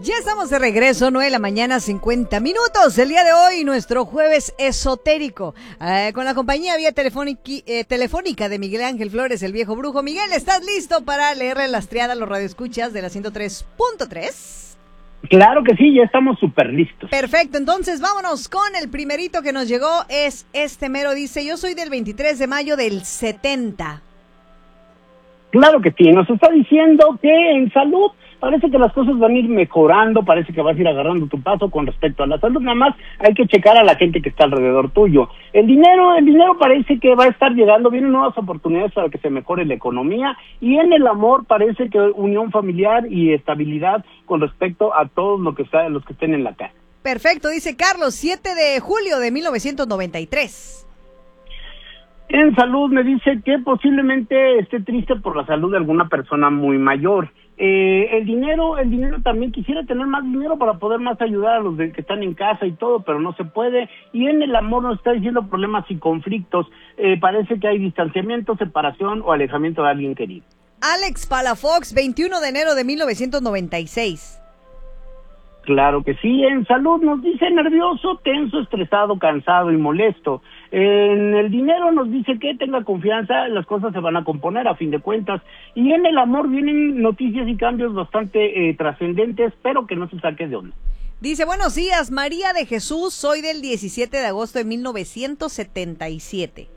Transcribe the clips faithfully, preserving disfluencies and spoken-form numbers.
Ya estamos de regreso, nueve de la mañana, cincuenta minutos. El día de hoy, nuestro jueves esotérico, eh, con la compañía vía telefónica, eh, telefónica de Miguel Ángel Flores, el viejo brujo. Miguel, ¿estás listo para leerle las triadas a los radioescuchas de la ciento tres punto tres? Claro que sí, ya estamos súper listos. Perfecto, entonces vámonos con el primerito que nos llegó. Es este mero, dice: yo soy del veintitrés de mayo del setenta. Claro que sí, nos está diciendo que en salud parece que las cosas van a ir mejorando, parece que vas a ir agarrando tu paso con respecto a la salud. Nada más hay que checar a la gente que está alrededor tuyo. El dinero, el dinero parece que va a estar llegando, vienen nuevas oportunidades para que se mejore la economía, y en el amor parece que unión familiar y estabilidad con respecto a todos lo que está, los que estén en la casa. Perfecto, dice Carlos, siete de julio de mil novecientos noventa y tres. En salud me dice que posiblemente esté triste por la salud de alguna persona muy mayor. Eh, el dinero, el dinero también quisiera tener más dinero para poder más ayudar a los de, que están en casa y todo, pero no se puede. Y en el amor nos está diciendo problemas y conflictos. Eh, parece que hay distanciamiento, separación o alejamiento de alguien querido. Alex Palafox, veintiuno de enero de mil novecientos noventa y seis. Claro que sí. En salud nos dice nervioso, tenso, estresado, cansado y molesto. En el dinero nos dice que tenga confianza, las cosas se van a componer a fin de cuentas. Y en el amor vienen noticias y cambios bastante eh, trascendentes, pero que no se saque de onda. Dice: buenos días, María de Jesús, soy del diecisiete de agosto de mil novecientos setenta y siete.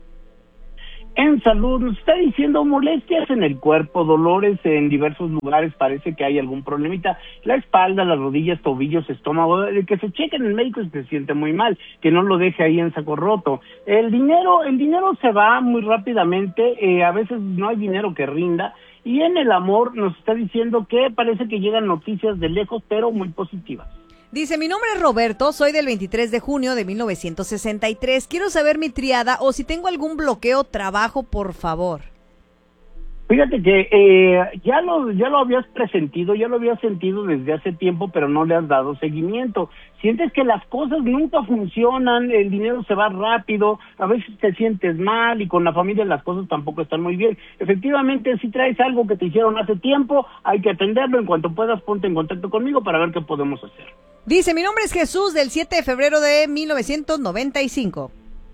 En salud nos está diciendo molestias en el cuerpo, dolores en diversos lugares, parece que hay algún problemita, la espalda, las rodillas, tobillos, estómago, que se chequen el médico si se siente muy mal, que no lo deje ahí en saco roto. El dinero, el dinero se va muy rápidamente, eh, a veces no hay dinero que rinda, y en el amor nos está diciendo que parece que llegan noticias de lejos, pero muy positivas. Dice: mi nombre es Roberto, soy del veintitrés de junio de mil novecientos sesenta y tres. Quiero saber mi triada o si tengo algún bloqueo trabajo, por favor. Fíjate que eh, ya lo ya lo habías presentido, ya lo habías sentido desde hace tiempo, pero no le has dado seguimiento. Sientes que las cosas nunca funcionan, el dinero se va rápido, a veces te sientes mal y con la familia las cosas tampoco están muy bien. Efectivamente, si traes algo que te hicieron hace tiempo, hay que atenderlo. En cuanto puedas, ponte en contacto conmigo para ver qué podemos hacer. Dice: mi nombre es Jesús, del siete de febrero de mil novecientos noventa y cinco.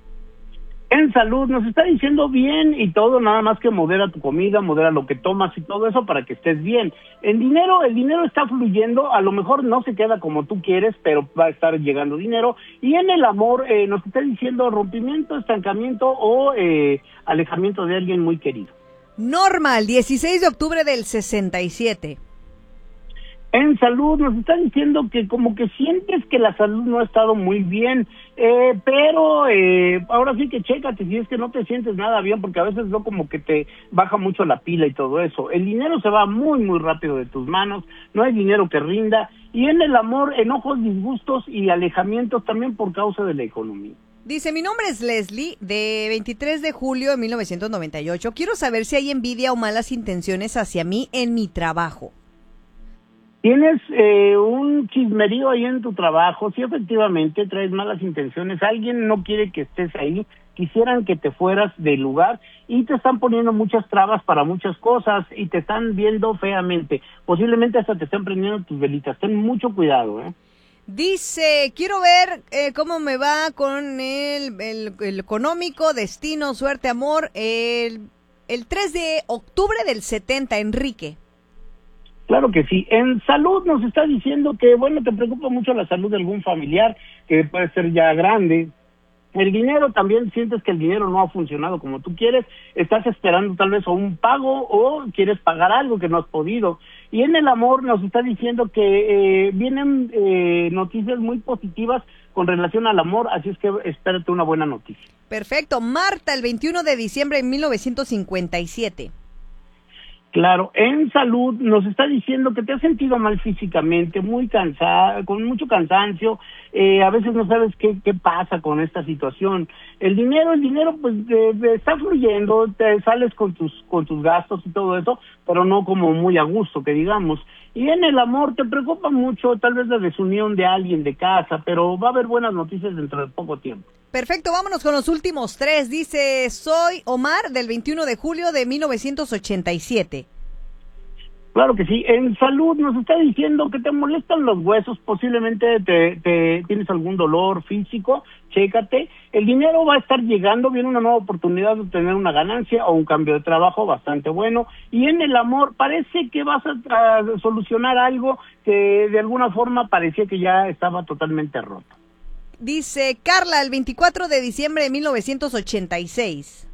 En salud nos está diciendo bien y todo, nada más que modera tu comida, modera lo que tomas y todo eso para que estés bien. En dinero, el dinero está fluyendo, a lo mejor no se queda como tú quieres, pero va a estar llegando dinero. Y en el amor eh, nos está diciendo rompimiento, estancamiento o eh, alejamiento de alguien muy querido. Norma, el dieciséis de octubre del sesenta y siete. En salud nos está diciendo que como que sientes que la salud no ha estado muy bien, eh, pero eh, ahora sí que chécate si es que no te sientes nada bien, porque a veces no, como que te baja mucho la pila y todo eso. El dinero se va muy muy rápido de tus manos, no hay dinero que rinda, y en el amor, enojos, disgustos y alejamientos también por causa de la economía. Dice: mi nombre es Leslie, de veintitrés de julio de mil novecientos noventa y ocho. Quiero saber si hay envidia o malas intenciones hacia mí en mi trabajo. Tienes eh, un chismerío ahí en tu trabajo, sí, efectivamente, traes malas intenciones, alguien no quiere que estés ahí, quisieran que te fueras del lugar y te están poniendo muchas trabas para muchas cosas y te están viendo feamente, posiblemente hasta te están prendiendo tus velitas, ten mucho cuidado, ¿eh? Dice: quiero ver eh, cómo me va con el, el, el económico, destino, suerte, amor, el, el tres de octubre del setenta, Enrique. Claro que sí. En salud nos está diciendo que, bueno, te preocupa mucho la salud de algún familiar que puede ser ya grande. El dinero también, sientes que el dinero no ha funcionado como tú quieres, estás esperando tal vez o un pago o quieres pagar algo que no has podido. Y en el amor nos está diciendo que eh, vienen eh, noticias muy positivas con relación al amor, así es que espérate una buena noticia. Perfecto. Marta, el veintiuno de diciembre de mil novecientos cincuenta y siete. Claro, en salud nos está diciendo que te has sentido mal físicamente, muy cansada, con mucho cansancio, eh, a veces no sabes qué, qué pasa con esta situación. El dinero, el dinero pues eh, está fluyendo, te sales con tus con tus gastos y todo eso, pero no como muy a gusto, que digamos. Y en el amor te preocupa mucho tal vez la desunión de alguien de casa, pero va a haber buenas noticias dentro de poco tiempo. Perfecto, vámonos con los últimos tres. Dice: soy Omar, del veintiuno de julio de mil novecientos ochenta y siete. Claro que sí. En salud nos está diciendo que te molestan los huesos, posiblemente te, te tienes algún dolor físico, chécate. El dinero va a estar llegando, viene una nueva oportunidad de obtener una ganancia o un cambio de trabajo bastante bueno. Y en el amor parece que vas a, a solucionar algo que de alguna forma parecía que ya estaba totalmente roto. Dice Carla, el veinticuatro de diciembre de mil novecientos ochenta y seis.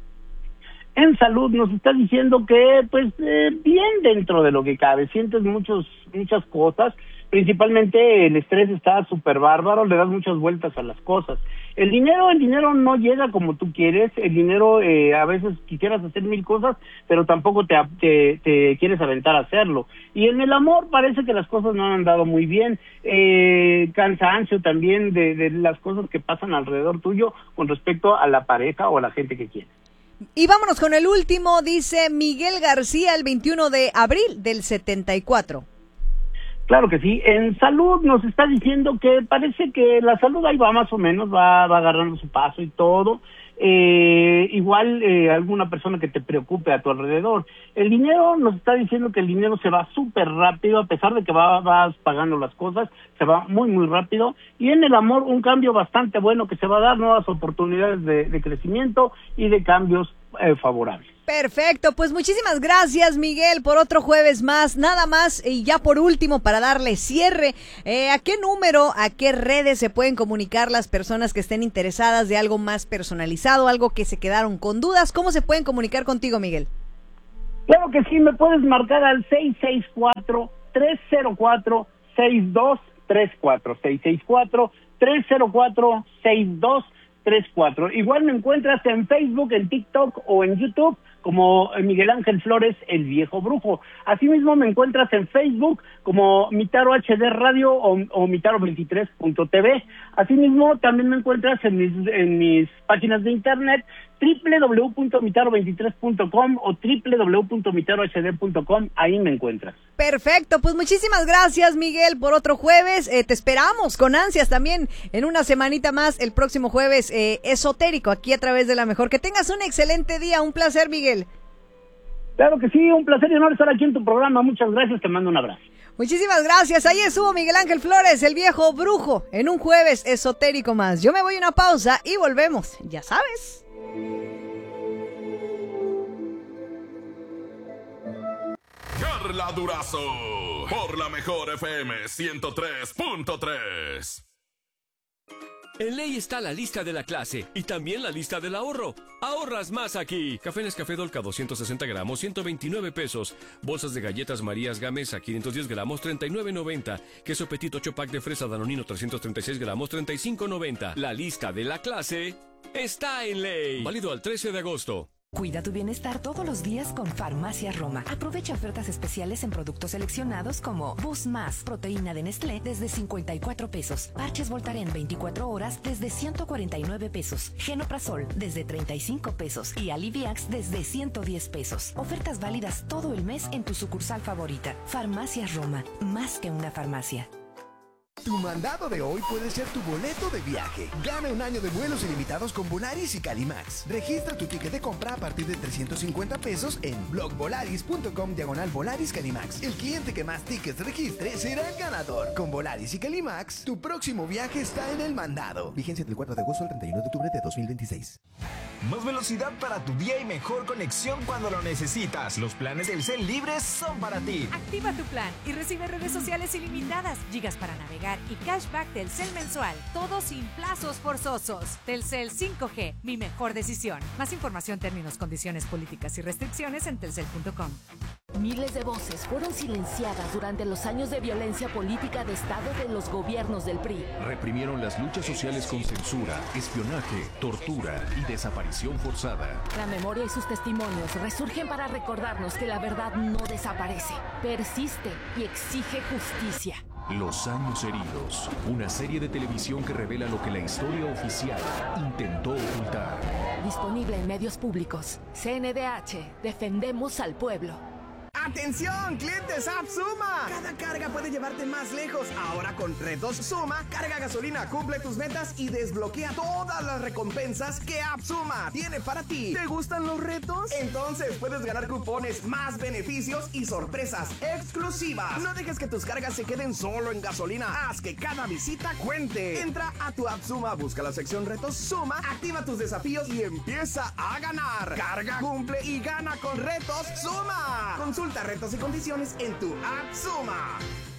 En salud nos está diciendo que, pues, eh, bien dentro de lo que cabe, sientes muchos, muchas cosas, principalmente el estrés está súper bárbaro, le das muchas vueltas a las cosas. El dinero, el dinero no llega como tú quieres, el dinero eh, a veces quisieras hacer mil cosas, pero tampoco te, te, te quieres aventar a hacerlo. Y en el amor parece que las cosas no han andado muy bien, eh, cansancio también de, de las cosas que pasan alrededor tuyo con respecto a la pareja o a la gente que quieres. Y vámonos con el último, dice Miguel García, el veintiuno de abril del setenta y cuatro. Claro que sí. En salud nos está diciendo que parece que la salud ahí va más o menos, va, va agarrando su paso y todo. Eh, igual eh, alguna persona que te preocupe a tu alrededor. El dinero nos está diciendo que el dinero se va súper rápido, a pesar de que va, vas pagando las cosas, se va muy muy rápido. Y en el amor un cambio bastante bueno que se va a dar, nuevas oportunidades de, de crecimiento y de cambios eh, favorables. Perfecto, pues muchísimas gracias Miguel por otro jueves más, nada más y ya por último para darle cierre, eh, ¿a qué número, a qué redes se pueden comunicar las personas que estén interesadas de algo más personalizado, algo que se quedaron con dudas? ¿Cómo se pueden comunicar contigo, Miguel? Claro que sí, me puedes marcar al seis seis cuatro, tres cero cuatro, seis dos tres cuatro, seis seis cuatro, tres cero cuatro, seis dos tres cuatro. Igual me encuentras en Facebook, en TikTok o en YouTube como Miguel Ángel Flores, el viejo brujo. Asimismo me encuentras en Facebook como Mitaro H D Radio o, o Mitaro veintitrés punto t v. Asimismo también me encuentras en mis, en mis páginas de internet doble u doble u doble u punto mitaro veintitrés punto com o doble u doble u doble u punto mitaro h d punto com, ahí me encuentras. Perfecto, pues muchísimas gracias Miguel por otro jueves, eh, te esperamos con ansias también en una semanita más el próximo jueves eh, esotérico aquí a través de La Mejor. Que tengas un excelente día, un placer Miguel. Claro que sí, un placer y honor estar aquí en tu programa, muchas gracias, te mando un abrazo. Muchísimas gracias, ahí estuvo Miguel Ángel Flores, el viejo brujo, en un jueves esotérico más. Yo me voy a una pausa y volvemos, ya sabes. Carla Durazo, por La Mejor F M ciento tres punto tres. En Ley está la lista de la clase y también la lista del ahorro. Ahorras más aquí. Café Nescafé Dolca doscientos sesenta gramos, ciento veintinueve pesos. Bolsas de galletas Marías Gamesa, quinientos diez gramos, treinta y nueve noventa. Queso Petit ocho pack de fresa Danonino, trescientos treinta y seis gramos, treinta y cinco noventa. La lista de la clase está en Ley. Válido al trece de agosto. Cuida tu bienestar todos los días con Farmacias Roma. Aprovecha ofertas especiales en productos seleccionados como Boost Más, proteína de Nestlé desde cincuenta y cuatro pesos. Parches Voltaren veinticuatro horas desde ciento cuarenta y nueve pesos. Genoprazol desde treinta y cinco pesos. Y Aliviax desde ciento diez pesos. Ofertas válidas todo el mes en tu sucursal favorita. Farmacias Roma, más que una farmacia. Tu mandado de hoy puede ser tu boleto de viaje. Gana un año de vuelos ilimitados con Volaris y Calimax. Registra tu ticket de compra a partir de trescientos cincuenta pesos en blogvolaris punto com diagonal Volaris Calimax. El cliente que más tickets registre será el ganador. Con Volaris y Calimax, tu próximo viaje está en el mandado. Vigencia del cuatro de agosto al treinta y uno de octubre de dos mil veintiséis. Más velocidad para tu día y mejor conexión cuando lo necesitas. Los planes Telcel libres son para ti. Activa tu plan y recibe redes sociales ilimitadas, gigas para navegar y cashback Telcel mensual. Todo sin plazos forzosos. Telcel cinco G, mi mejor decisión. Más información, términos, condiciones, políticas y restricciones en telcel punto com. Miles de voces fueron silenciadas durante los años de violencia política de Estado de los gobiernos del P R I. Reprimieron las luchas sociales con censura, espionaje, tortura y desaparición forzada. La memoria y sus testimonios resurgen para recordarnos que la verdad no desaparece, persiste y exige justicia. Los años heridos, una serie de televisión que revela lo que la historia oficial intentó ocultar. Disponible en medios públicos. C N D H, defendemos al pueblo. ¡Atención, clientes App Suma! Cada carga puede llevarte más lejos. Ahora con Retos Suma, carga gasolina, cumple tus metas y desbloquea todas las recompensas que App Suma tiene para ti. ¿Te gustan los retos? Entonces puedes ganar cupones, más beneficios y sorpresas exclusivas. No dejes que tus cargas se queden solo en gasolina. Haz que cada visita cuente. Entra a tu App Suma, busca la sección Retos Suma, activa tus desafíos y empieza a ganar. Carga, cumple y gana con Retos Suma. Consulta retos y condiciones en tu App Suma.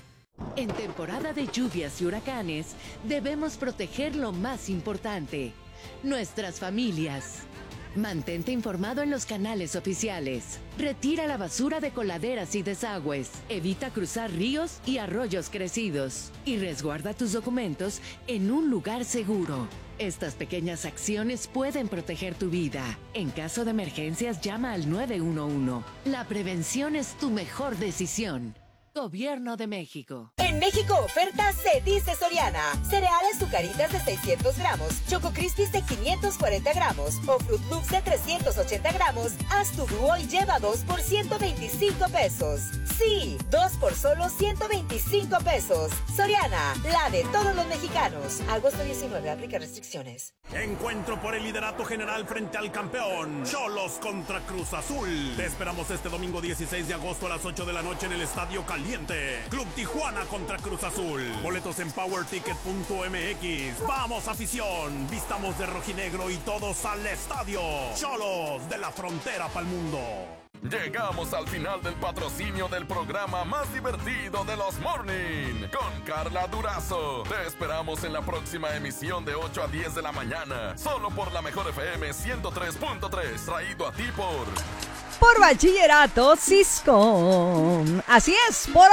En temporada de lluvias y huracanes, debemos proteger lo más importante, nuestras familias. Mantente informado en los canales oficiales. Retira la basura de coladeras y desagües. Evita cruzar ríos y arroyos crecidos. Y resguarda tus documentos en un lugar seguro. Estas pequeñas acciones pueden proteger tu vida. En caso de emergencias, llama al nueve uno uno. La prevención es tu mejor decisión. Gobierno de México. En México oferta se dice Soriana. Cereales Zucaritas de seiscientos gramos, Choco Crispies de quinientos cuarenta gramos o Fruit Loops de trescientos ochenta gramos. Haz tu dúo y lleva dos por ciento veinticinco pesos. Sí, dos por solo ciento veinticinco pesos. Soriana, la de todos los mexicanos. Agosto diecinueve, aplica restricciones. Encuentro por el liderato general frente al campeón. Cholos contra Cruz Azul. Te esperamos este domingo dieciséis de agosto a las ocho de la noche en el Estadio Caliente. Club Tijuana contra Cruz Azul. Boletos en power ticket punto m x. Vamos, afición. Vistamos de rojinegro y todos al estadio. Cholos de la frontera pa'l mundo. Llegamos al final del patrocinio del programa más divertido de los morning, con Carla Durazo. Te esperamos en la próxima emisión de ocho a diez de la mañana, solo por la mejor F M ciento tres punto tres, traído a ti por... Por Bachillerato Cisco. Así es, por